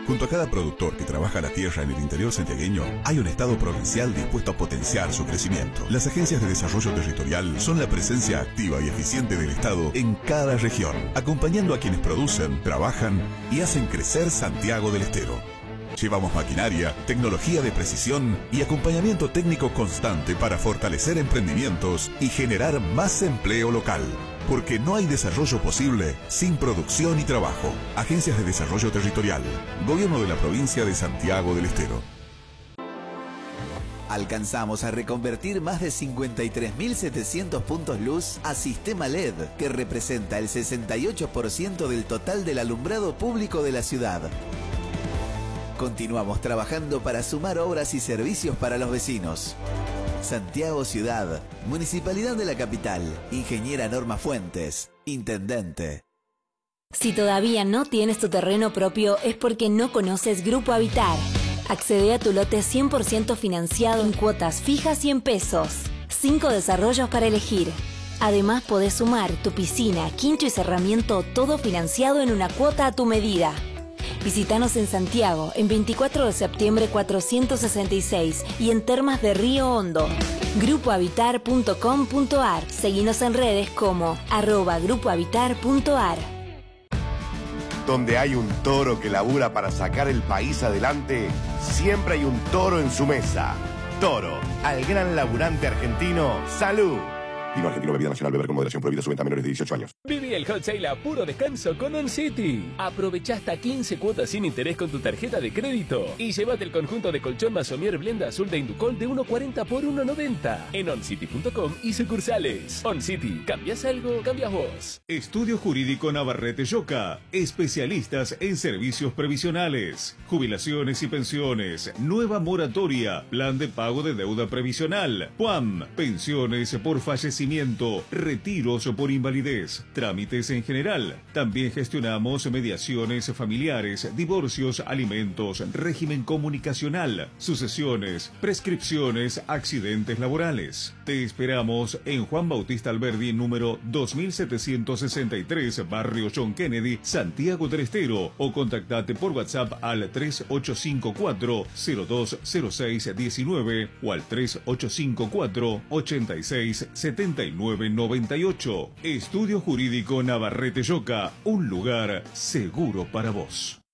Junto a cada productor que trabaja la tierra en el interior santiagueño, hay un Estado provincial dispuesto a potenciar su crecimiento. Las agencias de desarrollo territorial son la presencia activa y eficiente del Estado en cada región, acompañando a quienes producen, trabajan y hacen crecer Santiago del Estero. Llevamos maquinaria, tecnología de precisión y acompañamiento técnico constante para fortalecer emprendimientos y generar más empleo local. Porque no hay desarrollo posible sin producción y trabajo. Agencias de Desarrollo Territorial. Gobierno de la provincia de Santiago del Estero. Alcanzamos a reconvertir más de 53.700 puntos luz a sistema LED, que representa el 68% del total del alumbrado público de la ciudad. Continuamos trabajando para sumar obras y servicios para los vecinos. Santiago Ciudad, Municipalidad de la Capital, Ingeniera Norma Fuentes, Intendente. Si todavía no tienes tu terreno propio es porque no conoces Grupo Habitar. Accede a tu lote 100% financiado en cuotas fijas y en pesos. 5 desarrollos para elegir. Además podés sumar tu piscina, quincho y cerramiento, todo financiado en una cuota a tu medida. Visítanos en Santiago, en 24 de septiembre 466 y en Termas de Río Hondo. Grupohabitar.com.ar. Seguinos en redes como @grupohabitar.ar. Donde hay un toro que labura para sacar el país adelante, siempre hay un toro en su mesa. Toro, al gran laburante argentino, ¡salud! Vino argentino, bebida nacional, beber con moderación, prohibida su venta a menores de 18 años. Viví el hot sale a puro descanso con OnCity. Aprovecha hasta 15 cuotas sin interés con tu tarjeta de crédito y llévate el conjunto de colchón Masomier Blenda Azul de Inducol de 1.40 por 1.90 en oncity.com y sucursales. OnCity, ¿cambias algo? Cambias vos. Estudio Jurídico Navarrete Yoca, especialistas en servicios previsionales, jubilaciones y pensiones, nueva moratoria, plan de pago de deuda previsional, PUAM, pensiones por fallecimiento, retiros por invalidez, trámites en general. También gestionamos mediaciones familiares, divorcios, alimentos, régimen comunicacional, sucesiones, prescripciones, accidentes laborales. Te esperamos en Juan Bautista Alberdi, número 2763, Barrio John Kennedy, Santiago del Estero, o contactate por WhatsApp al 3854-020619 o al 3854-867998. Estudio Jurídico Navarrete Yoca, un lugar seguro para vos.